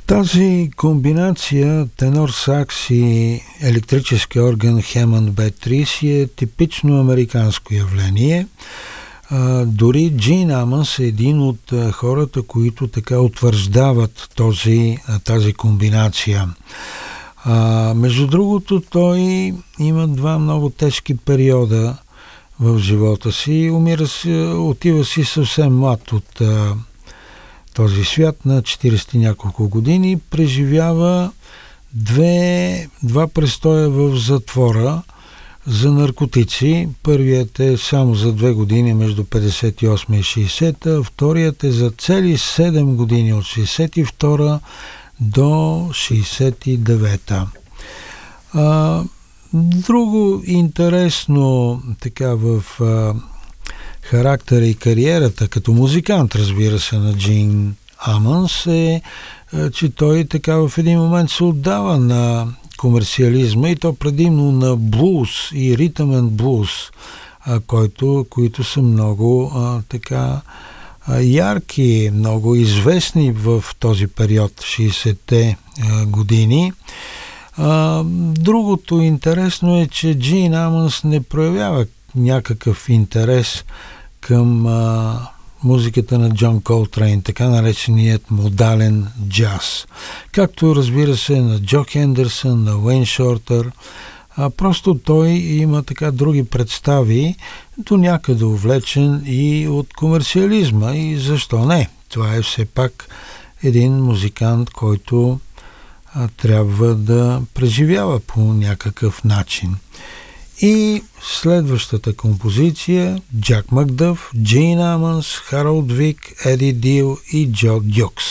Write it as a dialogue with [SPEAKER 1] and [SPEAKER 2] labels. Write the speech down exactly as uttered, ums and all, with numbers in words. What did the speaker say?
[SPEAKER 1] Тази комбинация тенор-сакс и електрически орган Хемънд би трийсет е типично американско явление. А, дори Джин Амънс е един от а, хората, които така утвърждават този, а, тази комбинация. А, между другото, той има два много тежки периода в живота си. Умира си, отива си съвсем млад от а, този свят на четирийсет и няколко години. Преживява две, два престоя в затвора за наркотици. Първият е само за две години между петдесет и осма и шейсета, вторият е за цели седем години от шейсет и втора до шейсет и девета. А, друго интересно така в а, характера и кариерата като музикант, разбира се, на Джин Амънс е, че той така в един момент се отдава на комерциализма и то предимно на блуз и ритъмен блуз, а, който, които са много а, така а, ярки, много известни в този период, шейсетте а, години. А, другото интересно е, че Джин Амънс не проявява някакъв интерес към а, музиката на Джон Колтрейн, така нареченият модален джаз. Както разбира се на Джо Хендерсън, на Уейн Шортер, а просто той има така други представи, до някъде увлечен и от комерциализма и защо не. Това е все пак един музикант, който а, трябва да преживява по някакъв начин. И следващата композиция Джак Макдъф, Джин Амънс, Харолд Вик, Еди Дил и Джо Дюкс.